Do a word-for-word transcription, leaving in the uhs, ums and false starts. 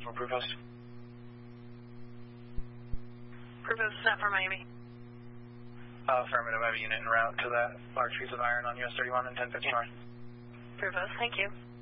for Provost. Provost, is that for Miami? Uh, affirmative. I have a unit en route to that large piece of iron on U S thirty-one and ten fifteen north. Provost, thank you.